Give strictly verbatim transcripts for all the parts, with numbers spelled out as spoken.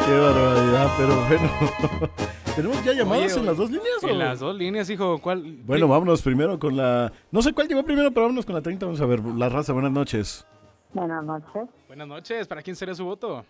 Qué barbaridad, pero bueno. ¿Tenemos ya llamadas Oye, en las dos líneas? En o? las dos líneas, hijo. ¿Cuál? Bueno, ¿Qué? vámonos primero con la... No sé cuál llegó primero, pero vámonos con la treinta. Vamos a ver, La Raza, buenas noches. Buenas noches. Buenas noches. ¿Para quién sería su voto?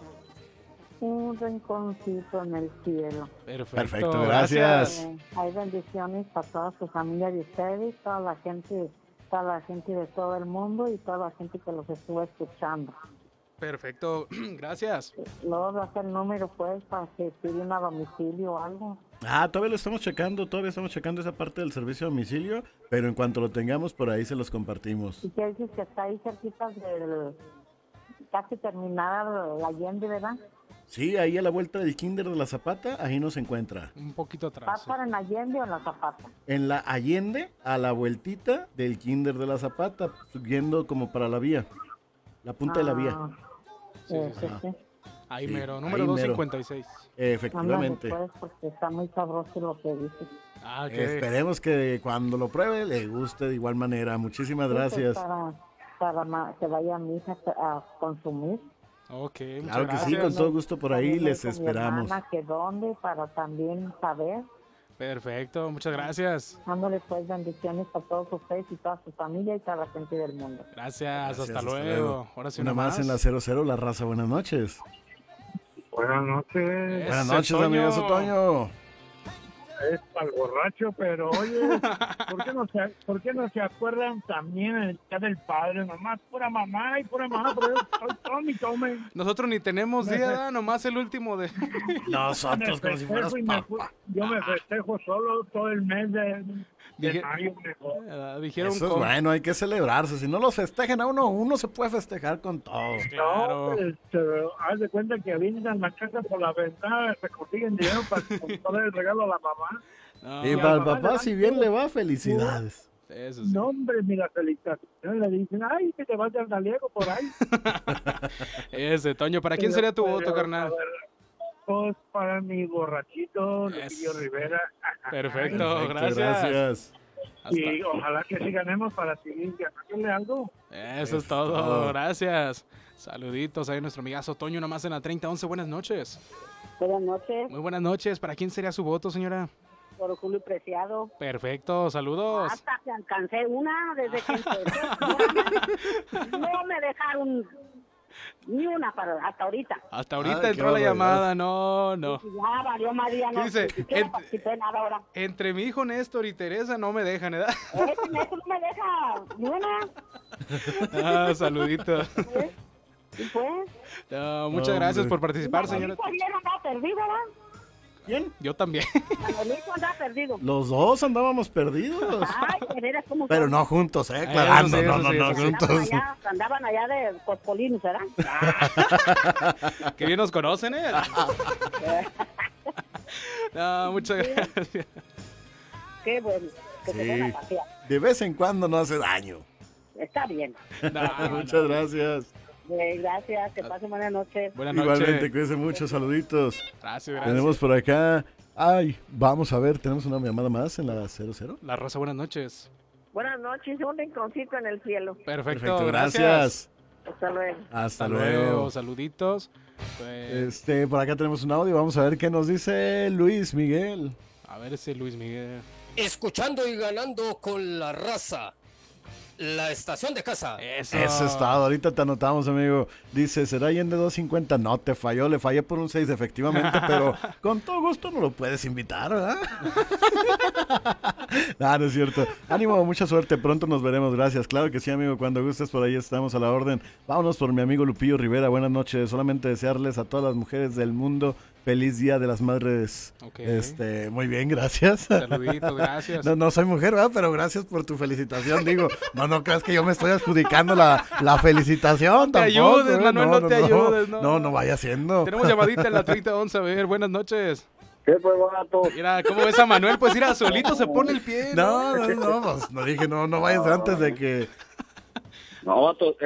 Un rinconcito en el cielo. Perfecto. Perfecto, gracias. Eh, hay bendiciones para toda su familia de ustedes, toda la gente, toda la gente de todo el mundo y toda la gente que los estuvo escuchando. Perfecto. Gracias. Luego va a ser el número, pues, para que piden a domicilio o algo. Ah, todavía lo estamos checando, todavía estamos checando esa parte del servicio a domicilio, pero en cuanto lo tengamos por ahí se los compartimos. Y que dices que está ahí cerquita del... casi terminada la Allende, ¿verdad? Sí, ahí a la vuelta del Kinder de la Zapata, ahí nos encuentra. Un poquito ¿Va a atrás. estar en Allende o en la Zapata? En la Allende, a la vueltita del Kinder de la Zapata, subiendo como para la vía, la punta de la vía. Ah, Sí, eh, sí, sí, sí. sí. Ahí Sí, mero. ahí Número mero. doscientos cincuenta y seis. Efectivamente. Ándale, pues, porque está muy sabroso lo que dices. Ah, ok. Esperemos que cuando lo pruebe le guste de igual manera. Muchísimas Sí, pues, gracias. Para, para ma- que vaya mi hija a consumir. Ok, muchas Claro que sí, gracias. con todo gusto por ahí También les con mi esperamos. hermana, que dónde, para también saber. Perfecto, muchas gracias. Dándole pues bendiciones a todos ustedes y toda su familia y toda la gente del mundo. Gracias, Gracias, hasta, hasta luego. luego. Ahora sí Una más en la cero cero, La Raza, buenas noches. Buenas noches. Ese Buenas noches, Toño. amigo Sotoño. Es para el borracho, pero oye, ¿por qué, no se, ¿por qué no se acuerdan también el día del padre? Nomás pura mamá y pura mamá, pero yo soy tome y tome. Nosotros ni tenemos Me día, nomás el último de... Nosotros como si fueras festejo y me fu- papá. yo me festejo solo todo el mes de, de Dije- mayo. mejor. Ah, dijeron Eso es con- bueno, hay que celebrarse. Si no los festejan a uno, uno se puede festejar con todo. Claro. No, este, haz de cuenta que avientan la casa por la ventana, se consiguen dinero para comprar el regalo a la mamá. No, Y a para el la mamá papá, le si dan bien todo. le va, felicidades. eso sí. No, hombre, mira, felicitaciones. Le dicen, ay, que te vas al gallego por ahí. Ese, Toño, ¿para quién Pero, sería tu pero, voto, a carnal? ver, Pues para mi borrachito, Es- Lupillo Rivera. Perfecto, Perfecto, gracias. gracias. Hasta- Y ojalá que sí ganemos para seguir ganándole algo. Eso es Es todo, todo. gracias. Saluditos ahí a nuestro amigazo Toño, nomás en la treinta once. Buenas noches. Buenas noches, Muy buenas noches. ¿Para quién sería su voto, señora? por Julio Preciado. Perfecto, saludos. Hasta que alcancé una desde que empecé. No me dejaron ni una para hasta ahorita. Hasta ahorita Ay, qué entró la barbaridad. llamada, no, no. Ya valió María, no, ¿Qué dice? ni siquiera Ent- participé en nada ahora. Entre mi hijo Néstor y Teresa no me dejan, ¿verdad? Ese Neto no me deja ni una. Ah, saluditos. ¿eh? Y pues, No, muchas Hombre. gracias por participar, señora. Manuelito ayer andaba perdido, ¿verdad? ¿Quién? Yo también. Manuelito andaba perdido. Los dos andábamos perdidos. Ay, de veras, ¿cómo Pero son? no juntos, ¿eh? Eso Aclarando, sí, no, eso no, sí, no, eso sí. juntos. Andaban allá, andaban allá de Cospolinos, ¿verdad? Que bien nos conocen, ¿eh? No, muchas gracias. Qué bueno, que se den a Sí. pasear. De vez en cuando no hace daño. Está bien. No, Muchas gracias. Eh, gracias, que pasen buenas noches. buenas Igualmente, noches. cuídense mucho, saluditos. Gracias, gracias. Tenemos por acá. Ay, vamos a ver, tenemos una llamada más en la cero cero. La Rosa, buenas noches. Buenas noches, un rinconcito en el cielo. Perfecto, Perfecto, gracias. gracias. Hasta luego. Hasta, Hasta luego. luego, saluditos. Pues, Este, por acá tenemos un audio, vamos a ver qué nos dice Luis Miguel. a ver ese Luis Miguel. Escuchando y ganando con la raza. La estación de casa. Eso. Eso es todo, ahorita te anotamos, amigo. Dice, ¿será Allende doscientos cincuenta? No, te falló, le fallé por un seis, efectivamente, pero con todo gusto no lo puedes invitar, ¿verdad? No, no es cierto. Ánimo, mucha suerte, pronto nos veremos, gracias. Claro que sí, amigo, cuando gustes por ahí estamos a la orden. Vámonos por mi amigo Lupillo Rivera, buenas noches. Solamente desearles a todas las mujeres del mundo feliz Día de las Madres. Ok. Este, muy bien, gracias. Saluditos, gracias. No, no soy mujer, ¿verdad? Pero gracias por tu felicitación. Digo, no, no creas que yo me estoy adjudicando la, la felicitación. te tampoco, ayudes, ¿eh? Manuel, no te ayudes, no. No, no vaya siendo. Tenemos llamadita en la treinta once. A ver, buenas noches. ¿Qué fue, vato? Mira, ¿cómo ves a Manuel? Pues mira, solito se pone el pie. No, no, no, pues no dije, no, no vayas antes de que No, vato,